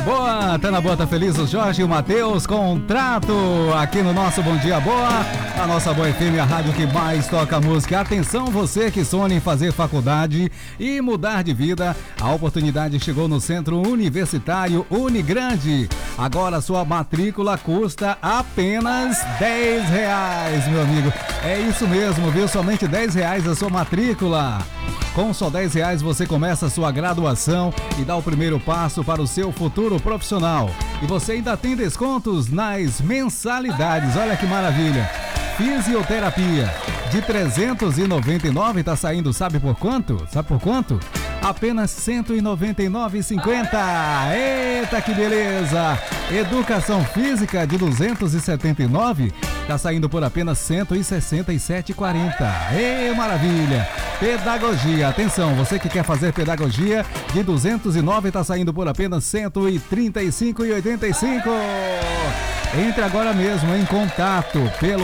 Boa, tá na boa, tá feliz o Jorge e o Matheus, contrato aqui no nosso Bom Dia Boa, a nossa Boa FM, a rádio que mais toca música. Atenção você que sonha em fazer faculdade e mudar de vida, a oportunidade chegou no Centro Universitário Unigrande. Agora sua matrícula custa apenas R$10, meu amigo. É isso mesmo, viu? Somente R$10 a sua matrícula. Com só R$10 você começa a sua graduação e dá o primeiro passo para o seu futuro profissional. E você ainda tem descontos nas mensalidades, olha que maravilha. Fisioterapia de R$399 tá saindo, sabe por quanto? Sabe por quanto? Apenas R$199,50. Eita, que beleza! Educação física de R$279 tá saindo por apenas R$167,40. Ei, maravilha! Pedagogia, atenção, você que quer fazer pedagogia de R$209 tá saindo por apenas R$135,85. Entre agora mesmo em contato pelo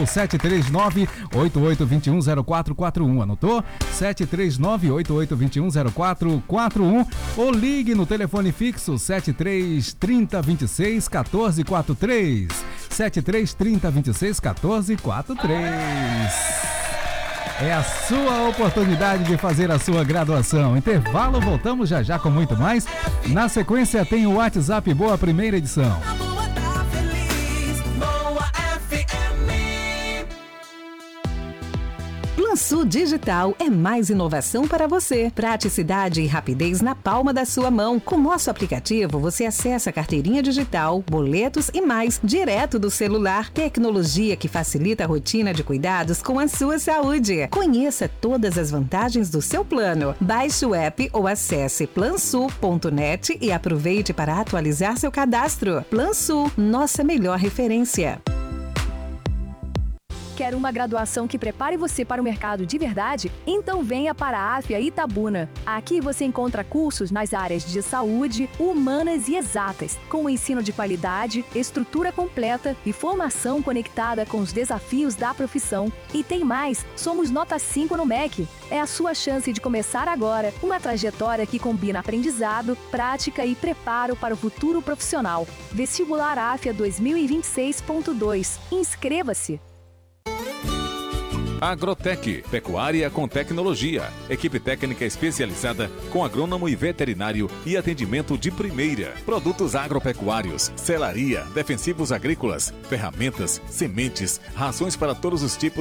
739-8821-0441. Anotou? 739-8821-0441 ou ligue no telefone fixo 733026-1443. 733026-1443. É a sua oportunidade de fazer a sua graduação. Intervalo, voltamos já já com muito mais. Na sequência tem o WhatsApp Boa primeira edição. PlanSul Digital é mais inovação para você. Praticidade e rapidez na palma da sua mão. Com nosso aplicativo, você acessa a carteirinha digital, boletos e mais, direto do celular. Tecnologia que facilita a rotina de cuidados com a sua saúde. Conheça todas as vantagens do seu plano. Baixe o app ou acesse plansul.net e aproveite para atualizar seu cadastro. PlanSul, nossa melhor referência. Quer uma graduação que prepare você para o mercado de verdade? Então venha para a AFIA Itabuna. Aqui você encontra cursos nas áreas de saúde, humanas e exatas, com ensino de qualidade, estrutura completa e formação conectada com os desafios da profissão. E tem mais, somos nota 5 no MEC. É a sua chance de começar agora uma trajetória que combina aprendizado, prática e preparo para o futuro profissional. Vestibular AFIA 2026.2. Inscreva-se! Agrotec, pecuária com tecnologia. Equipe técnica especializada com agrônomo e veterinário e atendimento de primeira. Produtos agropecuários, selaria, defensivos agrícolas, ferramentas, sementes, rações para todos os tipos